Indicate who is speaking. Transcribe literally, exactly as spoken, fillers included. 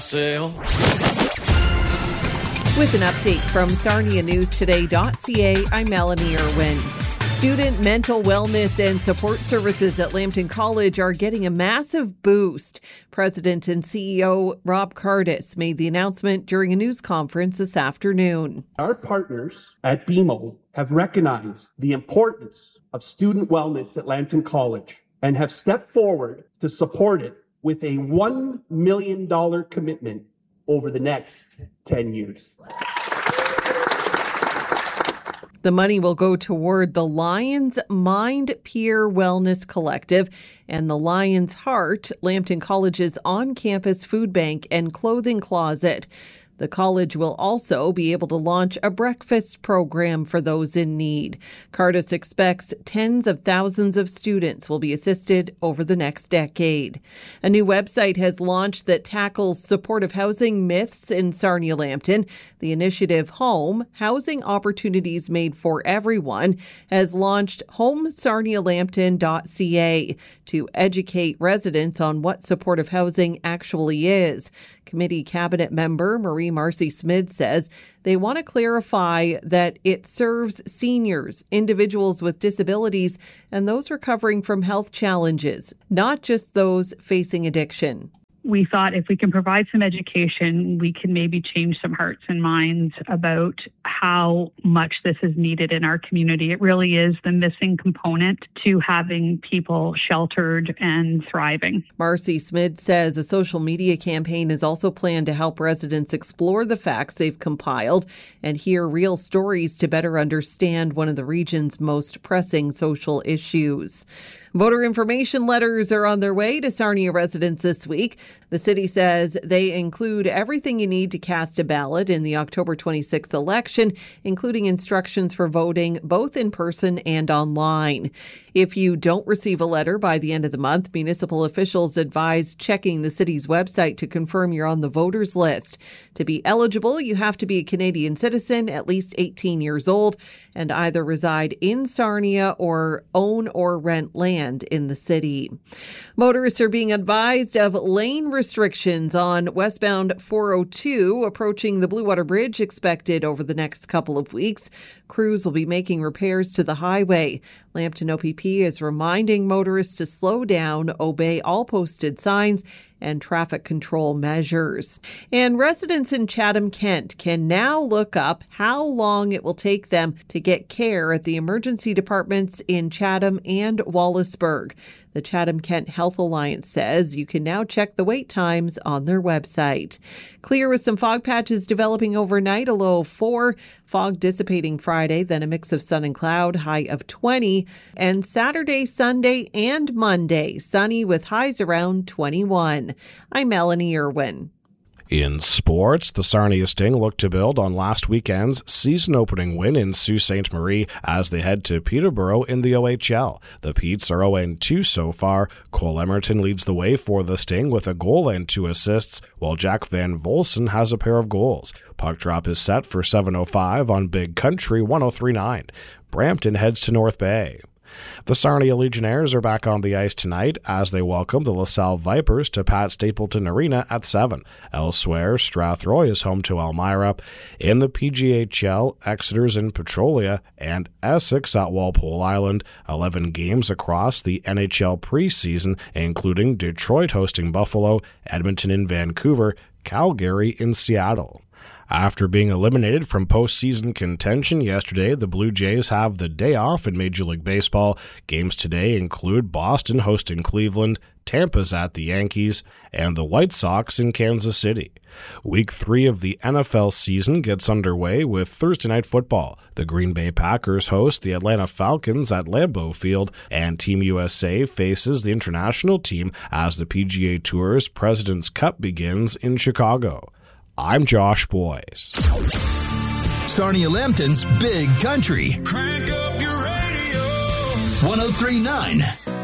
Speaker 1: Sale.
Speaker 2: With an update from Sarnia News Today dot C A, I'm Melanie Irwin. Student mental wellness and support services at Lambton College are getting a massive boost. President and C E O Rob Cardis made the announcement during a news conference this afternoon.
Speaker 3: Our partners at B M O have recognized the importance of student wellness at Lambton College and have stepped forward to support it with a one million dollars commitment over the next ten years.
Speaker 2: The money will go toward the Lions Mind Peer Wellness Collective and the Lions Heart, Lambton College's on-campus food bank and clothing closet. The college will also be able to launch a breakfast program for those in need. Cardis expects tens of thousands of students will be assisted over the next decade. A new website has launched that tackles supportive housing myths in Sarnia-Lambton. The initiative Home, Housing Opportunities Made for Everyone, has launched home sarnia lambton dot c a to educate residents on what supportive housing actually is. Committee cabinet member Marie Marcy Smid says they want to clarify that it serves seniors, individuals with disabilities, and those recovering from health challenges, not just those facing addiction.
Speaker 4: We thought if we can provide some education, we can maybe change some hearts and minds about how much this is needed in our community. It really is the missing component to having people sheltered and thriving.
Speaker 2: Marcy Smid says a social media campaign is also planned to help residents explore the facts they've compiled and hear real stories to better understand one of the region's most pressing social issues. Voter information letters are on their way to Sarnia residents this week. The city says they include everything you need to cast a ballot in the October twenty-sixth election, including instructions for voting both in person and online. If you don't receive a letter by the end of the month, municipal officials advise checking the city's website to confirm you're on the voters list. To be eligible, you have to be a Canadian citizen, at least eighteen years old, and either reside in Sarnia or own or rent land in the city. Motorists are being advised of lane restrictions on westbound four oh two approaching the Blue Water Bridge expected over the next couple of weeks. Crews will be making repairs to the highway. Lambton O P P is reminding motorists to slow down, obey all posted signs, and traffic control measures. And residents in Chatham-Kent can now look up how long it will take them to get care at the emergency departments in Chatham and Wallaceburg. The Chatham-Kent Health Alliance says you can now check the wait times on their website. Clear with some fog patches developing overnight, a low of four. Fog dissipating Friday, then a mix of sun and cloud, high of twenty. And Saturday, Sunday, and Monday, sunny with highs around twenty-one. I'm Melanie Irwin.
Speaker 5: In sports, the Sarnia Sting look to build on last weekend's season-opening win in Sault Ste. Marie as they head to Peterborough in the O H L. The Petes are oh and two so far. Cole Emerton leads the way for the Sting with a goal and two assists, while Jack Van Volsen has a pair of goals. Puck drop is set for seven oh five on Big Country one oh three point nine. Brampton heads to North Bay. The Sarnia Legionnaires are back on the ice tonight as they welcome the LaSalle Vipers to Pat Stapleton Arena at seven. Elsewhere, Strathroy is home to Elmira. In the P G H L, Exeter's in Petrolia and Essex at Walpole Island. eleven games across the N H L preseason, including Detroit hosting Buffalo, Edmonton in Vancouver, Calgary in Seattle. After being eliminated from postseason contention yesterday, the Blue Jays have the day off in Major League Baseball. Games today include Boston hosting Cleveland, Tampa's at the Yankees, and the White Sox in Kansas City. Week three of the N F L season gets underway with Thursday Night Football. The Green Bay Packers host the Atlanta Falcons at Lambeau Field, and Team U S A faces the international team as the P G A Tour's President's Cup begins in Chicago. I'm Josh Boyce.
Speaker 6: Sarnia Lambton's Big Country.
Speaker 1: Crank up your radio.
Speaker 6: one oh three point nine